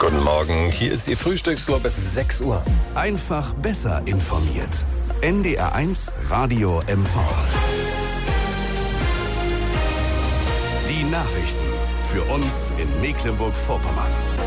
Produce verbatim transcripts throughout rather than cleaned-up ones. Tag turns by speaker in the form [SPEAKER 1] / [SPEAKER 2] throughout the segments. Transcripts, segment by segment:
[SPEAKER 1] Guten Morgen, hier ist Ihr Frühstückslob, es ist sechs Uhr.
[SPEAKER 2] Einfach besser informiert. N D R eins Radio M V. Die Nachrichten für uns in Mecklenburg-Vorpommern.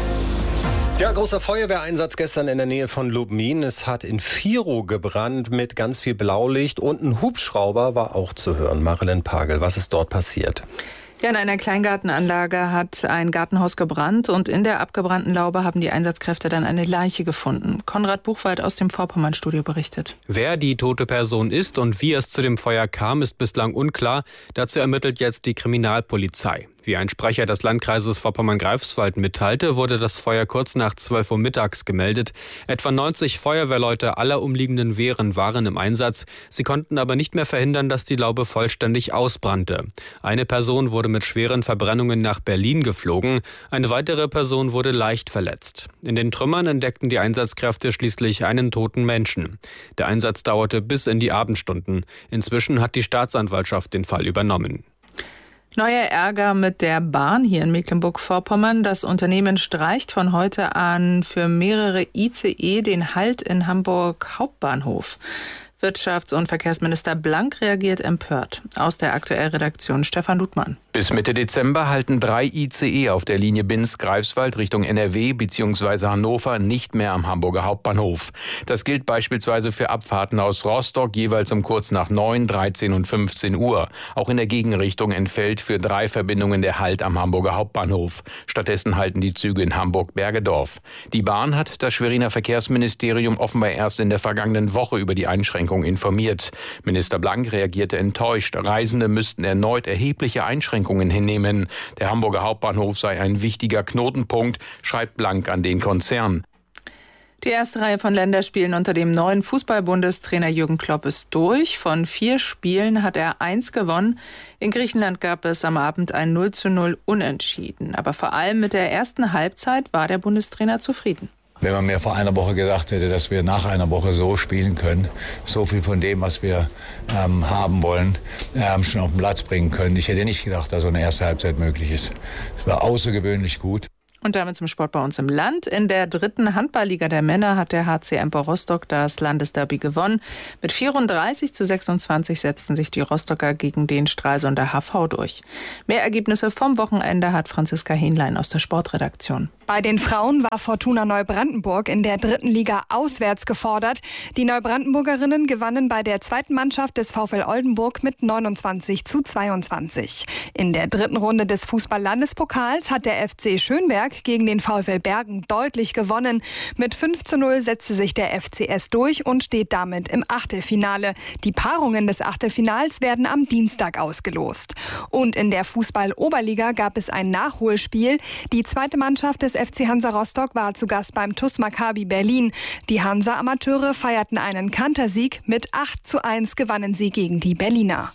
[SPEAKER 1] Ja, großer Feuerwehreinsatz gestern in der Nähe von Lubmin. Es hat in Virow gebrannt mit ganz viel Blaulicht und ein Hubschrauber war auch zu hören. Marilyn Pagel, was ist dort passiert?
[SPEAKER 3] Ja, in einer Kleingartenanlage hat ein Gartenhaus gebrannt und in der abgebrannten Laube haben die Einsatzkräfte dann eine Leiche gefunden. Konrad Buchwald aus dem Vorpommern-Studio berichtet.
[SPEAKER 4] Wer die tote Person ist und wie es zu dem Feuer kam, ist bislang unklar. Dazu ermittelt jetzt die Kriminalpolizei. Wie ein Sprecher des Landkreises Vorpommern-Greifswald mitteilte, wurde das Feuer kurz nach zwölf Uhr mittags gemeldet. Etwa neunzig Feuerwehrleute aller umliegenden Wehren waren im Einsatz. Sie konnten aber nicht mehr verhindern, dass die Laube vollständig ausbrannte. Eine Person wurde mit schweren Verbrennungen nach Berlin geflogen. Eine weitere Person wurde leicht verletzt. In den Trümmern entdeckten die Einsatzkräfte schließlich einen toten Menschen. Der Einsatz dauerte bis in die Abendstunden. Inzwischen hat die Staatsanwaltschaft den Fall übernommen.
[SPEAKER 3] Neuer Ärger mit der Bahn hier in Mecklenburg-Vorpommern. Das Unternehmen streicht von heute an für mehrere I C E den Halt in Hamburg Hauptbahnhof. Wirtschafts- und Verkehrsminister Blank reagiert empört. Aus der Aktuell-Redaktion Stefan Ludmann.
[SPEAKER 5] Bis Mitte Dezember halten drei I C E auf der Linie Binz-Greifswald Richtung N R W bzw. Hannover nicht mehr am Hamburger Hauptbahnhof. Das gilt beispielsweise für Abfahrten aus Rostock jeweils um kurz nach neun, dreizehn und fünfzehn Uhr. Auch in der Gegenrichtung entfällt für drei Verbindungen der Halt am Hamburger Hauptbahnhof. Stattdessen halten die Züge in Hamburg-Bergedorf. Die Bahn hat das Schweriner Verkehrsministerium offenbar erst in der vergangenen Woche über die Einschränkung informiert. Minister Blank reagierte enttäuscht. Reisende müssten erneut erhebliche Einschränkungen hinnehmen. Der Hamburger Hauptbahnhof sei ein wichtiger Knotenpunkt, schreibt Blank an den Konzern.
[SPEAKER 3] Die erste Reihe von Länderspielen unter dem neuen Fußball-Bundestrainer Jürgen Klopp ist durch. Von vier Spielen hat er eins gewonnen. In Griechenland gab es am Abend ein null zu null Unentschieden. Aber vor allem mit der ersten Halbzeit war der Bundestrainer zufrieden.
[SPEAKER 6] Wenn man mir vor einer Woche gesagt hätte, dass wir nach einer Woche so spielen können, so viel von dem, was wir ähm, haben wollen, ähm, schon auf den Platz bringen können. Ich hätte nicht gedacht, dass so eine erste Halbzeit möglich ist. Es war außergewöhnlich gut.
[SPEAKER 3] Und damit zum Sport bei uns im Land. In der dritten Handballliga der Männer hat der H C Empor Rostock das Landesderby gewonnen. Mit vierunddreißig zu sechsundzwanzig setzten sich die Rostocker gegen den Stralsunder H V durch. Mehr Ergebnisse vom Wochenende hat Franziska Hähnlein aus der Sportredaktion.
[SPEAKER 7] Bei den Frauen war Fortuna Neubrandenburg in der dritten Liga auswärts gefordert. Die Neubrandenburgerinnen gewannen bei der zweiten Mannschaft des VfL Oldenburg mit neunundzwanzig zu zweiundzwanzig. In der dritten Runde des Fußball-Landespokals hat der F C Schönberg gegen den VfL Bergen deutlich gewonnen. Mit fünf zu null setzte sich der F C S durch und steht damit im Achtelfinale. Die Paarungen des Achtelfinals werden am Dienstag ausgelost. Und in der Fußball-Oberliga gab es ein Nachholspiel. Die zweite Mannschaft des F C Hansa Rostock war zu Gast beim TuS Maccabi Berlin. Die Hansa-Amateure feierten einen Kantersieg. Mit acht zu eins gewannen sie gegen die Berliner.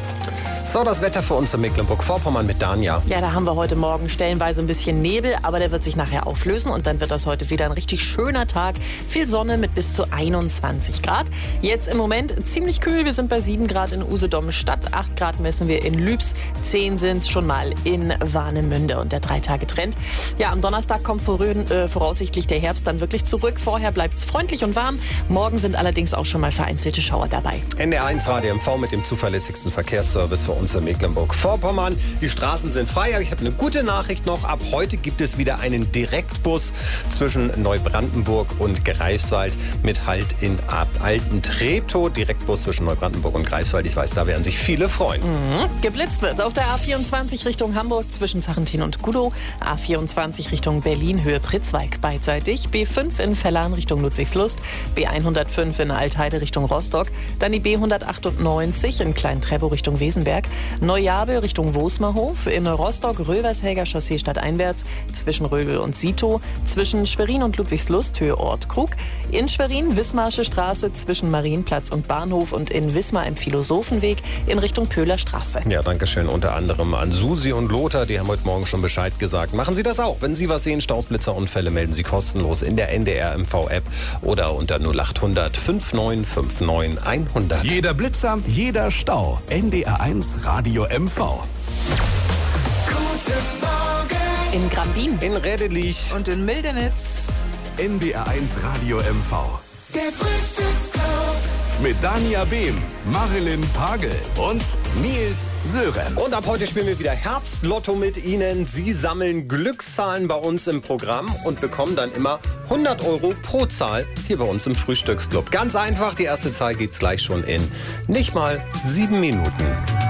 [SPEAKER 1] So, das Wetter für uns in Mecklenburg-Vorpommern mit Danja.
[SPEAKER 8] Ja, da haben wir heute Morgen stellenweise ein bisschen Nebel, aber der wird sich nachher auflösen und dann wird das heute wieder ein richtig schöner Tag. Viel Sonne mit bis zu einundzwanzig Grad. Jetzt im Moment ziemlich kühl. Wir sind bei sieben Grad in Usedom-Stadt, acht Grad messen wir in Lübs, zehn sind es schon mal in Warnemünde und der Drei-Tage-Trend. Ja, am Donnerstag kommt voraussichtlich der Herbst dann wirklich zurück. Vorher bleibt es freundlich und warm. Morgen sind allerdings auch schon mal vereinzelte Schauer dabei.
[SPEAKER 1] N D R eins Radio M V mit dem zuverlässigsten Verkehrsservice für uns in Mecklenburg-Vorpommern. Die Straßen sind frei, aber ich habe eine gute Nachricht noch. Ab heute gibt es wieder einen Direktbus zwischen Neubrandenburg und Greifswald mit Halt in Alten-Treptow. Direktbus zwischen Neubrandenburg und Greifswald. Ich weiß, da werden sich viele freuen.
[SPEAKER 8] Mhm. Geblitzt wird auf der A vierundzwanzig Richtung Hamburg zwischen Sarrentin und Gudow. A vierundzwanzig Richtung Berlin, Höhe Pritzwalk beidseitig. B fünf in Vellan Richtung Ludwigslust. B hundertfünf in Altheide Richtung Rostock. Dann die B hundertachtundneunzig in Klein-Treptow Richtung Wesenberg. Neujabel Richtung Wosmerhof, in Rostock Rövershelger Chaussee stadteinwärts, zwischen Röbel und Sito, zwischen Schwerin und Ludwigslust, Höhe Ortkrug, in Schwerin Wismarsche Straße zwischen Marienplatz und Bahnhof und in Wismar im Philosophenweg in Richtung Pöhler Straße.
[SPEAKER 1] Ja, danke schön unter anderem an Susi und Lothar, die haben heute Morgen schon Bescheid gesagt. Machen Sie das auch. Wenn Sie was sehen, Staus, Blitzer, Unfälle, melden Sie kostenlos in der N D R M V App oder unter null acht hundert neunundfünfzig neunundfünfzig hundert.
[SPEAKER 2] Jeder Blitzer, jeder Stau. N D R eins Radio M V.
[SPEAKER 9] Guten Morgen
[SPEAKER 8] In Grambin.
[SPEAKER 1] In Rädelich.
[SPEAKER 3] Und in Mildenitz.
[SPEAKER 2] N D R eins Radio M V.
[SPEAKER 9] Der Frühstücksclub.
[SPEAKER 2] Mit Dania Behm, Marilyn Pagel und Nils Sörenz.
[SPEAKER 1] Und ab heute spielen wir wieder Herbstlotto mit Ihnen. Sie sammeln Glückszahlen bei uns im Programm und bekommen dann immer hundert Euro pro Zahl hier bei uns im Frühstücksclub. Ganz einfach, die erste Zahl geht's gleich schon in nicht mal sieben Minuten.